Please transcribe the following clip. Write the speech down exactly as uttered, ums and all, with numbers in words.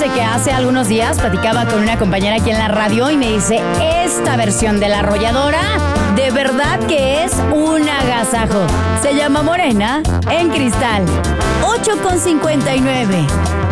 de que hace algunos días platicaba con una compañera aquí en la radio y me dice, esta versión de La Arrolladora, de verdad que es un agasajo. Se llama Morena en Cristal. ocho con cincuenta y nueve.